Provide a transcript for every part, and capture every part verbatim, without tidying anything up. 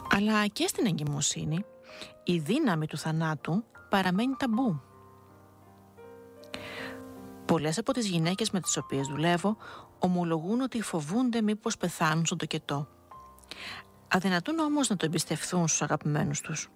Αλλά και στην εγκυμοσύνη η δύναμη του θανάτου παραμένει ταμπού. Πολλές από τις γυναίκες με τις οποίες δουλεύω ομολογούν ότι φοβούνται μήπως πεθάνουν στον τοκετό. Αδυνατούν όμως να το εμπιστευθούν στους αγαπημένους τους.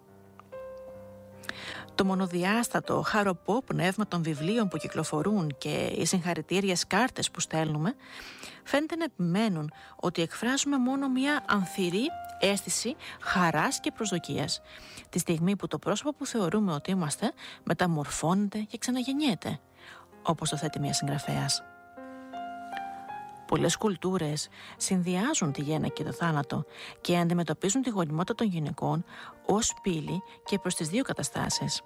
Το μονοδιάστατο, χαροπό πνεύμα των βιβλίων που κυκλοφορούν και οι συγχαρητήριες κάρτες που στέλνουμε φαίνεται να επιμένουν ότι εκφράζουμε μόνο μια ανθυρή αίσθηση χαράς και προσδοκίας, τη στιγμή που το πρόσωπο που θεωρούμε ότι είμαστε μεταμορφώνεται και ξαναγεννιέται, όπως το θέτει μια συγγραφέας. Πολλές κουλτούρες συνδυάζουν τη γέννα και το θάνατο και αντιμετωπίζουν τη γονιμότητα των γυναικών ως πύλη και προς τις δύο καταστάσεις.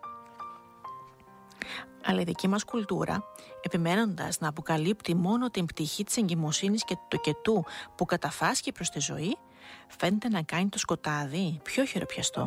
Αλλά η δική μας κουλτούρα, επιμένοντας να αποκαλύπτει μόνο την πτυχή της εγκυμοσύνης και του τοκετού που καταφάσκει προς τη ζωή, φαίνεται να κάνει το σκοτάδι πιο χειροπιαστό.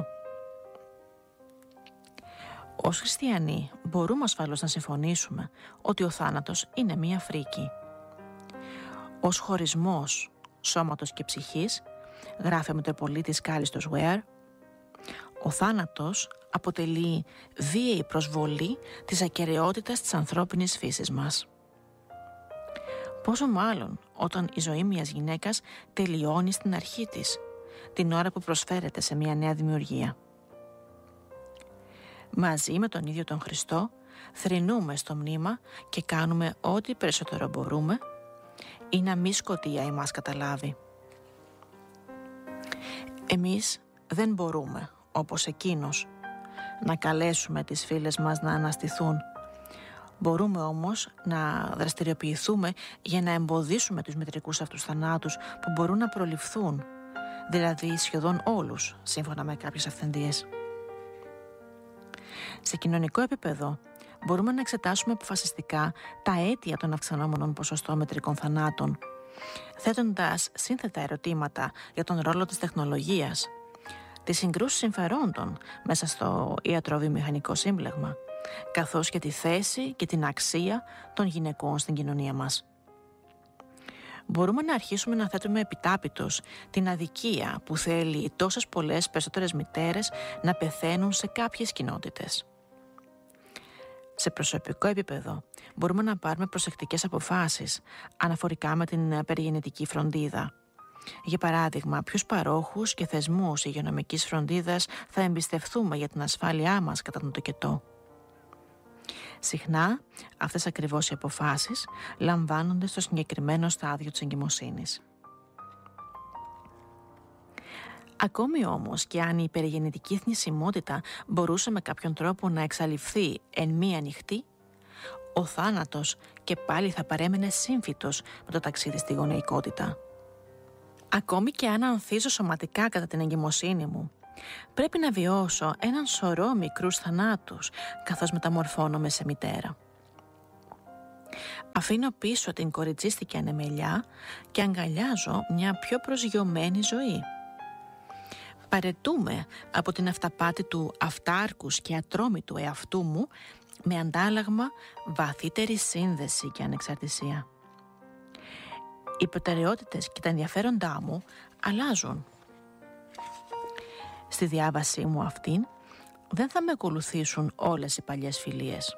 Ως χριστιανοί μπορούμε ασφαλώς να συμφωνήσουμε ότι ο θάνατος είναι μία φρίκη. Ως χωρισμός σώματος και ψυχής, γράφει ο Μητροπολίτης Κάλιστος Ware, ο θάνατος αποτελεί βίαιη προσβολή της ακεραιότητας της ανθρώπινης φύσης μας. Πόσο μάλλον όταν η ζωή μιας γυναίκας τελειώνει στην αρχή της, την ώρα που προσφέρεται σε μια νέα δημιουργία. Μαζί με τον ίδιο τον Χριστό θρηνούμε στο μνήμα και κάνουμε ό,τι περισσότερο μπορούμε ή να μη σκοτία εμάς καταλάβει. Εμείς δεν μπορούμε, όπως εκείνος, να καλέσουμε τις φίλες μας να αναστηθούν. Μπορούμε όμως να δραστηριοποιηθούμε για να εμποδίσουμε τους μητρικούς αυτούς θανάτους που μπορούν να προληφθούν, δηλαδή σχεδόν όλους, σύμφωνα με κάποιες αυθεντίες. Σε κοινωνικό επίπεδο, μπορούμε να εξετάσουμε αποφασιστικά τα αίτια των αυξανόμενων ποσοστών μητρικών θανάτων, θέτοντας σύνθετα ερωτήματα για τον ρόλο της τεχνολογίας, τις συγκρούσεις συμφερόντων μέσα στο ιατροβιομηχανικό σύμπλεγμα, καθώς και τη θέση και την αξία των γυναικών στην κοινωνία μας. Μπορούμε να αρχίσουμε να θέτουμε επιτάπητος την αδικία που θέλει τόσες πολλές περισσότερες μητέρες να πεθαίνουν σε κάποιες κοινότητες. Σε προσωπικό επίπεδο μπορούμε να πάρουμε προσεκτικές αποφάσεις αναφορικά με την περιγεννητική φροντίδα. Για παράδειγμα, ποιους παρόχους και θεσμούς υγειονομικής φροντίδας θα εμπιστευτούμε για την ασφάλειά μας κατά τον τοκετό. Συχνά αυτές ακριβώς οι αποφάσεις λαμβάνονται στο συγκεκριμένο στάδιο της εγκυμοσύνης. Ακόμη όμως και αν η περιγεννητική θνησιμότητα μπορούσε με κάποιον τρόπο να εξαλειφθεί εν μία νυχτή, ο θάνατος και πάλι θα παρέμενε σύμφυτος με το ταξίδι στη γονεϊκότητα. Ακόμη και αν ανθίζω σωματικά κατά την εγκυμοσύνη μου, πρέπει να βιώσω έναν σωρό μικρούς θανάτους καθώς μεταμορφώνομαι σε μητέρα. Αφήνω πίσω την κοριτσίστικη ανεμελιά και αγκαλιάζω μια πιο προσγειωμένη ζωή. Παρετούμε από την αυταπάτη του αυτάρκους και ατρόμητου εαυτού μου με αντάλλαγμα βαθύτερη σύνδεση και ανεξαρτησία. Οι προτεραιότητες και τα ενδιαφέροντά μου αλλάζουν. Στη διάβασή μου αυτήν δεν θα με ακολουθήσουν όλες οι παλιές φιλίες.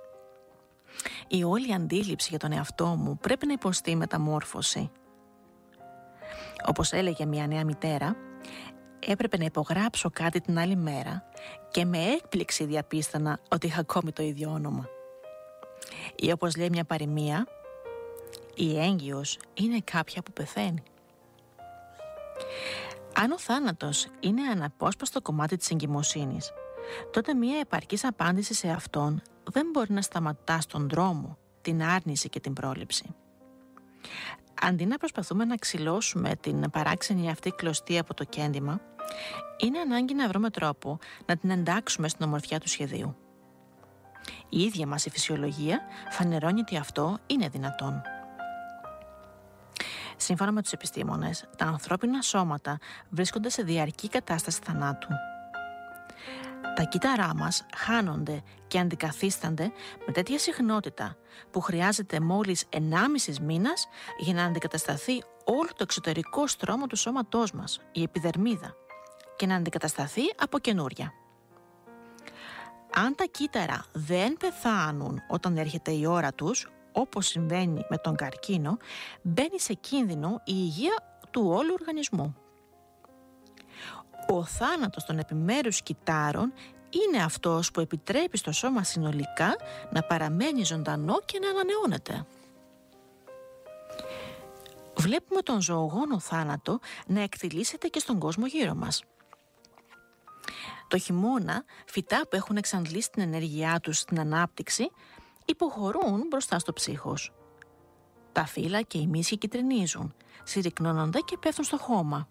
Η όλη αντίληψη για τον εαυτό μου πρέπει να υποστεί μεταμόρφωση. Όπως έλεγε μια νέα μητέρα, έπρεπε να υπογράψω κάτι την άλλη μέρα και με έκπληξη διαπίστανα ότι είχα ακόμη το ίδιο όνομα. Ή όπως λέει μια παροιμία, η έγκυος είναι κάποια που πεθαίνει. Αν ο θάνατος είναι αναπόσπαστο κομμάτι της εγκυμοσύνης, τότε μια επαρκής απάντηση σε αυτόν δεν μπορεί να σταματά στον δρόμο, την άρνηση και την πρόληψη. Αντί να προσπαθούμε να ξυλώσουμε την παράξενη αυτή κλωστή από το κέντημα, είναι ανάγκη να βρούμε τρόπο να την εντάξουμε στην ομορφιά του σχεδίου. Η ίδια μας η φυσιολογία φανερώνει ότι αυτό είναι δυνατόν. Σύμφωνα με τους επιστήμονες, τα ανθρώπινα σώματα βρίσκονται σε διαρκή κατάσταση θανάτου. Τα κύτταρά μας χάνονται και αντικαθίστανται με τέτοια συχνότητα που χρειάζεται μόλις ενάμισης μήνας για να αντικατασταθεί όλο το εξωτερικό στρώμα του σώματός μας, η επιδερμίδα, και να αντικατασταθεί από καινούρια. Αν τα κύτταρα δεν πεθάνουν όταν έρχεται η ώρα τους, όπως συμβαίνει με τον καρκίνο, μπαίνει σε κίνδυνο η υγεία του όλου οργανισμού. Ο θάνατος των επιμέρους κυττάρων είναι αυτός που επιτρέπει στο σώμα συνολικά να παραμένει ζωντανό και να ανανεώνεται. Βλέπουμε τον ζωογόνο θάνατο να εκτιλήσεται και στον κόσμο γύρω μας. Το χειμώνα, φυτά που έχουν εξαντλήσει την ενέργειά τους στην ανάπτυξη υποχωρούν μπροστά στο ψύχος. Τα φύλλα και οι μύσχοι κυτρινίζουν, συρρυκνώνονται και πέφτουν στο χώμα.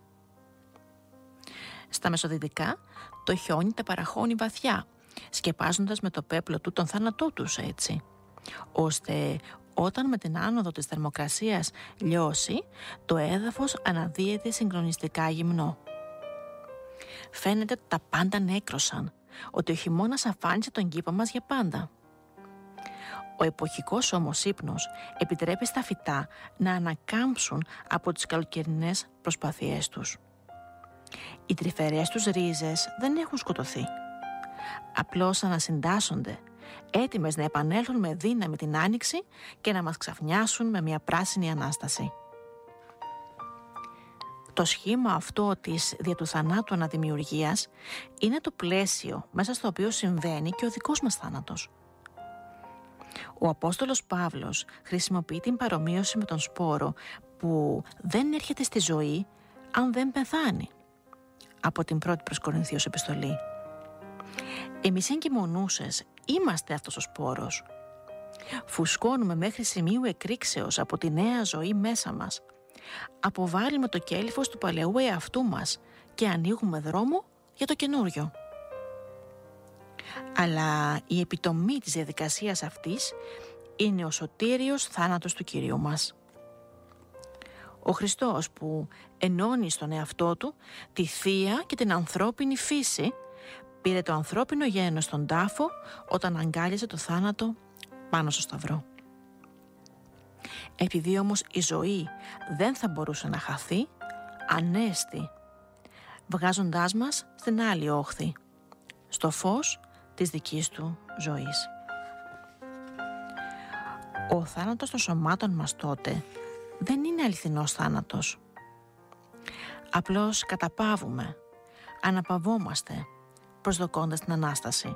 Στα μεσοδυτικά, το χιόνι τα παραχώνει βαθιά, σκεπάζοντας με το πέπλο του τον θάνατό τους έτσι, ώστε όταν με την άνοδο της θερμοκρασίας λιώσει, το έδαφος αναδύεται συγκλονιστικά γυμνό. Φαίνεται ότι τα πάντα νέκρωσαν, ότι ο χειμώνας αφάνισε τον κήπο μας για πάντα. Ο εποχικός όμως ύπνος επιτρέπει στα φυτά να ανακάμψουν από τις καλοκαιρινές προσπάθειές τους. Οι τρυφερές τους ρίζες δεν έχουν σκοτωθεί. Απλώς ανασυντάσσονται, έτοιμες να επανέλθουν με δύναμη την άνοιξη και να μας ξαφνιάσουν με μια πράσινη Ανάσταση. Το σχήμα αυτό της δια του θανάτου αναδημιουργίας είναι το πλαίσιο μέσα στο οποίο συμβαίνει και ο δικός μας θάνατος. Ο Απόστολος Παύλος χρησιμοποιεί την παρομοίωση με τον σπόρο που δεν έρχεται στη ζωή αν δεν πεθάνει, από την πρώτη προς Κορινθίους επιστολή. Εμείς εγκυμονούσες είμαστε αυτός ο σπόρος. Φουσκώνουμε μέχρι σημείου εκρήξεως από τη νέα ζωή μέσα μας. Αποβάλλουμε το κέλυφος του παλαιού εαυτού μας και ανοίγουμε δρόμο για το καινούριο. Αλλά η επιτομή της διαδικασίας αυτής είναι ο σωτήριος θάνατος του Κυρίου μας. Ο Χριστός που ενώνει στον εαυτό του τη θεία και την ανθρώπινη φύση, πήρε το ανθρώπινο γένος στον τάφο όταν αγκάλιασε το θάνατο πάνω στο σταυρό. Επειδή όμως η ζωή δεν θα μπορούσε να χαθεί, ανέστη, βγάζοντάς μας στην άλλη όχθη, στο φως της δικής του ζωής. Ο θάνατος των σωμάτων μας τότε δεν είναι αληθινός θάνατος. Απλώς καταπαύουμε, αναπαυόμαστε, προσδοκώντας την Ανάσταση.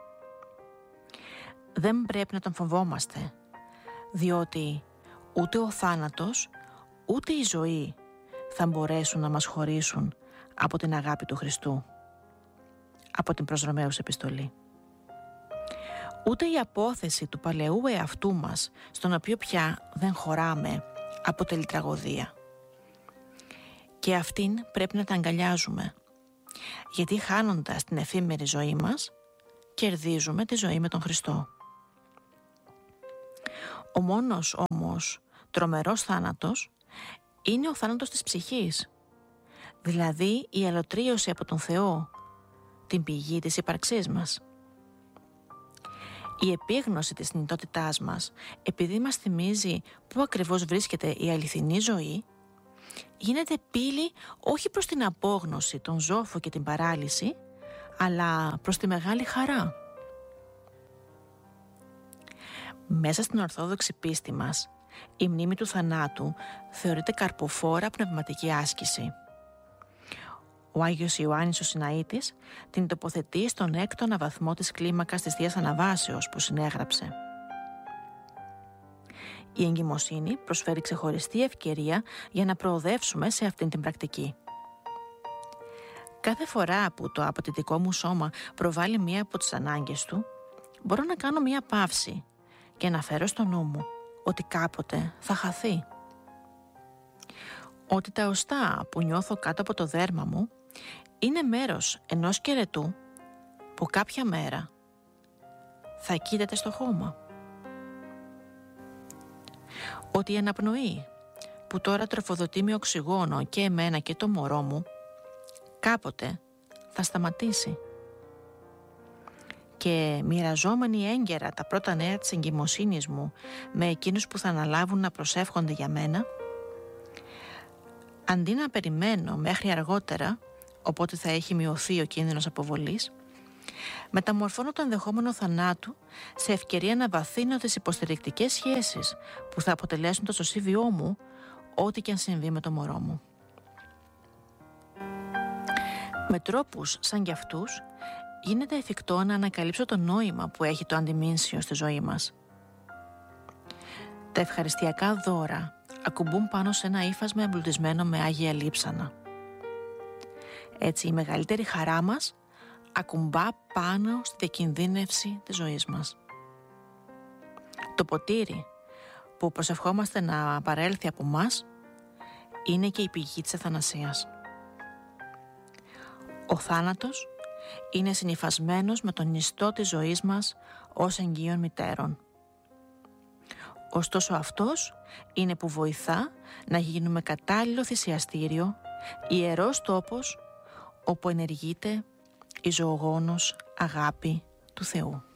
Δεν πρέπει να τον φοβόμαστε, διότι ούτε ο θάνατος, ούτε η ζωή θα μπορέσουν να μας χωρίσουν από την αγάπη του Χριστού, από την προς Ρωμαίους επιστολή. Ούτε η απόθεση του παλαιού εαυτού μας, στον οποίο πια δεν χωράμε, αποτελεί τραγωδία. Και αυτήν πρέπει να τα αγκαλιάζουμε, γιατί χάνοντας την εφήμερη ζωή μας, κερδίζουμε τη ζωή με τον Χριστό. Ο μόνος όμως τρομερός θάνατος είναι ο θάνατος της ψυχής, δηλαδή η αλωτρίωση από τον Θεό, την πηγή της ύπαρξής μας. Η επίγνωση της θνητότητάς μας, επειδή μας θυμίζει πού ακριβώς βρίσκεται η αληθινή ζωή, γίνεται πύλη όχι προς την απόγνωση, τον ζόφο και την παράλυση, αλλά προς τη μεγάλη χαρά. Μέσα στην ορθόδοξη πίστη μας, η μνήμη του θανάτου θεωρείται καρποφόρα πνευματική άσκηση. Ο Άγιος Ιωάννης ο Συναήτης την τοποθετεί στον έκτο αναβαθμό της κλίμακας της Θείας Αναβάσεως που συνέγραψε. Η εγκυμοσύνη προσφέρει ξεχωριστή ευκαιρία για να προοδεύσουμε σε αυτήν την πρακτική. Κάθε φορά που το απαιτητικό μου σώμα προβάλλει μία από τις ανάγκες του, μπορώ να κάνω μία παύση και να φέρω στο νου μου ότι κάποτε θα χαθεί. Ότι τα οστά που νιώθω κάτω από το δέρμα μου είναι μέρος ενός κερετού που κάποια μέρα θα κοίταται στο χώμα. Ότι η αναπνοή που τώρα τροφοδοτεί με οξυγόνο και εμένα και το μωρό μου κάποτε θα σταματήσει. Και μοιραζόμενοι έγκαιρα τα πρώτα νέα της εγκυμοσύνης μου με εκείνους που θα αναλάβουν να προσεύχονται για μένα, αντί να περιμένω μέχρι αργότερα, οπότε θα έχει μειωθεί ο κίνδυνος αποβολής, μεταμορφώνω το ενδεχόμενο θανάτου σε ευκαιρία να βαθύνω τις υποστηρικτικές σχέσεις που θα αποτελέσουν το σωσίβιό μου, ό,τι και αν συμβεί με το μωρό μου. Με τρόπους σαν κι αυτούς, γίνεται εφικτό να ανακαλύψω το νόημα που έχει το αντιμήνσιο στη ζωή μας. Τα ευχαριστιακά δώρα ακουμπούν πάνω σε ένα ύφασμα εμπλουτισμένο με άγια λείψανα. Έτσι η μεγαλύτερη χαρά μας ακουμπά πάνω στη διακινδύνευση της ζωής μας. Το ποτήρι που προσευχόμαστε να παρέλθει από μας είναι και η πηγή της ευθανασίας. Ο θάνατος είναι συνυφασμένος με τον νηστό της ζωής μας ως εγγύων μητέρων. Ωστόσο αυτός είναι που βοηθά να γίνουμε κατάλληλο θυσιαστήριο, ιερός τόπος όπου ενεργείται η ζωογόνος αγάπη του Θεού.